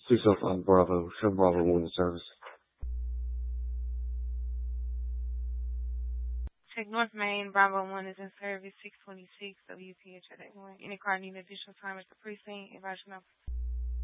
605 Bravo, 7 Bravo 1 in service. Check North Main, Bravo 1 is in service, 626 WPH at 81. Any car need additional time at the precinct? Advise you know.